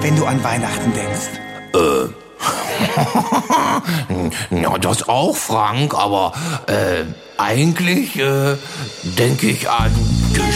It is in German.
wenn du an Weihnachten denkst? Ja, das auch, Frank, aber eigentlich denke ich an